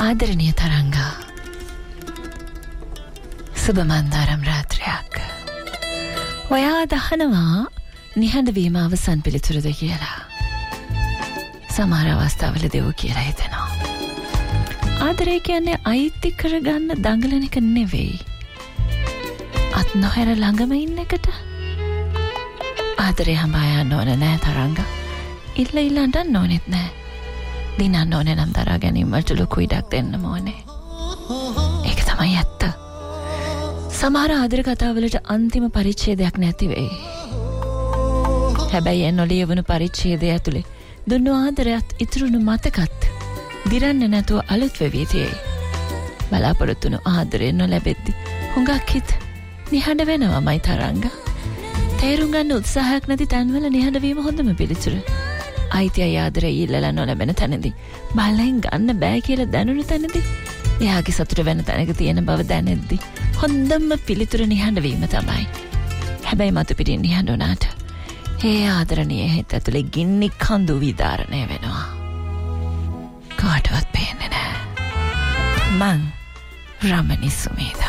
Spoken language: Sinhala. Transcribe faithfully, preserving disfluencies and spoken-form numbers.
ආදරණීය තරංගා සුබ මන්දාරම් රාත්‍රියක්. ඔයා දහනවා නිහඬ වීම අවසන් පිළිතුරද කියලා. සමහර අවස්ථාවල දෙව කියලා හිතෙනවා. ආදරය කියන්නේ අයිති කරගන්න දඟලන එක නෙවෙයි. අත් නොහැර ළඟම ඉන්න එකට. ආදරය හඹා යන්න ඕන නෑ තරංගා. ඉල්ල ඉල්ල අඬන්න ඕනෙත් නෑ. දිනන්න ඕනේ නම් දරා ගැනීම වලට ලොකු ඉඩක් දෙන්න ඕනේ. ඒක තමයි ඇත්ත. සමහර ආදර කතාවලට අන්තිම පරිච්ඡේදයක් නැති වෙයි. හැබැයි ඒ නොලියවුණු පරිච්ඡේදය ඇතුලේ දුන්නු ආදරයත් ඉතුරුණු මතකත් දිරන්න නැතුව අලුත් වෙවී තියෙයි. බලාපොරොත්තුණු ආදරේ නොලැබෙද්දි හුඟක් හිත නිහඬ වෙනවමයි තරංගා. තේරුම් ගන්න උත්සාහයක් නැති තැන්වල නිහඬ වීම හොඳම පිළිතුර. අයිතිය ආදරේ ඉල්ලලා නොලැබෙන තැනදී බලෙන් ගන්න බෑ කියලා දැනුණු තැනදී එයාගේ සතුට වෙන තැනක තියෙන බව දැනෙද්දි හොඳම පිළිතුර නිහඬ වීම තමයි. හැබැයි මතු පිටින් නිහඬ වුණාට ඒ ආදරණීය හිත ඇතුලේ ගින්නි කඳු විදාරණය වෙනවා. කාටවත් පේන්නේ නෑ. මං රමණී සුමේදා.